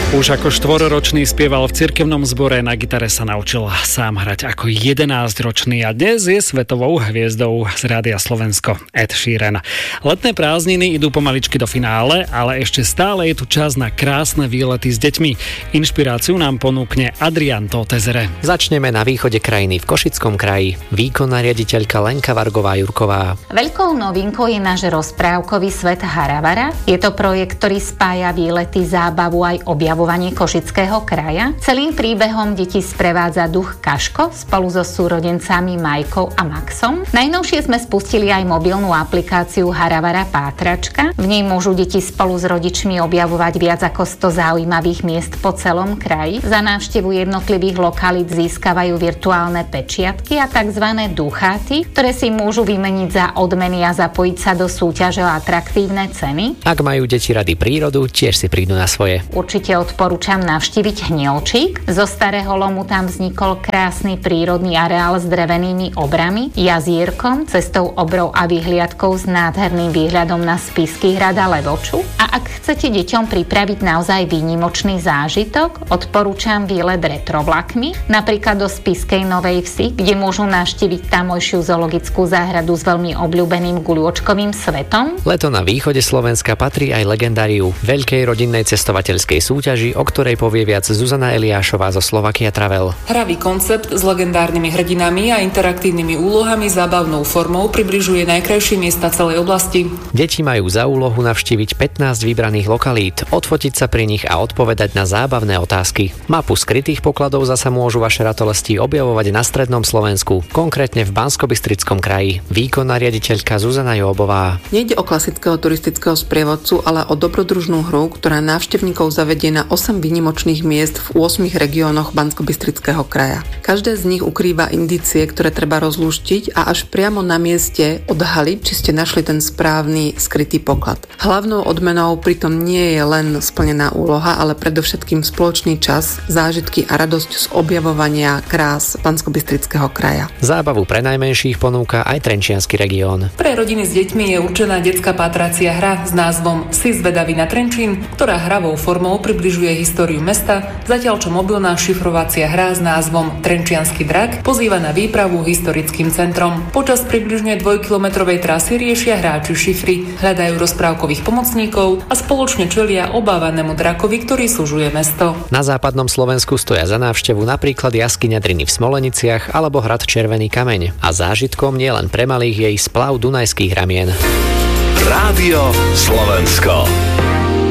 Už ako 4-ročný spieval v cirkevnom zbore, na gitare sa naučil sám hrať ako 11-ročný a dnes je svetovou hviezdou z Rádia Slovensko Ed Sheeran. Letné prázdniny idú pomaličky do finále, ale ešte stále je tu čas na krásne výlety s deťmi. Inšpiráciu nám ponúkne Adrián Totezere. Začneme na východe krajiny v Košickom kraji. Výkonná riaditeľka Lenka Vargová-Jurková. Veľkou novinkou je náš rozprávkový svet Haravara. Je to projekt, ktorý spája výlety, zábavu aj objavovanie Košického kraja. Celým príbehom deti sprevádza duch Kaško spolu so súrodencami Majkou a Maxom. Najnovšie sme spustili aj mobilnú aplikáciu Haravara Pátračka. V nej môžu deti spolu s rodičmi objavovať viac ako 100 zaujímavých miest po celom kraji. Za návštevu jednotlivých lokalít získavajú virtuálne pečiatky a tzv. Ducháty, ktoré si môžu vymeniť za odmeny a zapojiť sa do súťaže o atraktívne ceny. Ak majú deti rady prírodu, tiež si prídu na svoje. Určite odporúčam navštíviť Hnielčík. Zo starého lomu tam vznikol krásny prírodný areál s drevenými obrami, jazierkom, cestou obrov a vyhliadkou s nádherným výhľadom na Spišský hrad a Levoču. A ak chcete deťom pripraviť naozaj výnimočný zážitok, odporúčam výlet retrovlakmi, napríklad do Spišskej Novej Vsi, kde môžu navštíviť tamojšiu zoologickú záhradu s veľmi obľúbeným guľôčkovým svetom. Leto na východe Slovenska patrí aj legendáriu veľkej rodinnej cestovateľskej súťaži, o ktorej povie viac Zuzana Eliášová zo Slovakia Travel. Hravý koncept s legendárnymi hrdinami a interaktívnymi úlohami zábavnou formou približuje najkrajšie miesta celej oblasti. Deti majú za úlohu navštíviť 15 vybraných lokalít, odfotiť sa pri nich a odpovedať na zábavné otázky. Mapu skrytých pokladov zasa môžu vaše ratolesti objavovať na strednom Slovensku, konkrétne v Banskobystrickom kraji. Výkonná riaditeľka Zuzana Jóbová. Nejde o klasického turistického sprievodcu, ale o dobrodružnú hru, ktorá návštevníkov zavedie na 8 výnimočných miest v 8 regiónoch Banskobystrického kraja. Každé z nich ukrýva indície, ktoré treba rozlúštiť a až priamo na mieste odhaliť, či ste našli ten správny skrytý poklad. Hlavnou odmenou pritom nie je len splnená úloha, ale predovšetkým spoločný čas, zážitky a radosť z objavovania krás Banskobystrického kraja. Zábavu pre najmenších ponúka aj Trenčiansky región. Pre rodiny s deťmi je určená detská pátracia hra s názvom Si zvedavý na Trenčín, ktorá hravou formou približuje históriu mesta, zatiaľ čo mobilná šifrovacia hra s názvom Trenčiansky drak pozýva na výpravu historickým centrom. Počas približne 2-kilometrovej trasy riešia hráči šifry, hľadajú rozprávkových pomocníkov a spoločne čelia obávanému drakovi, ktorý súžuje mesto. Na západnom Slovensku stoja za návštevu napríklad jaskyňa Driny v Smoleniciach alebo hrad Červený kameň. A zážitkom nie len pre malých je i splav Dunajských ramien. Rádio Slovensko.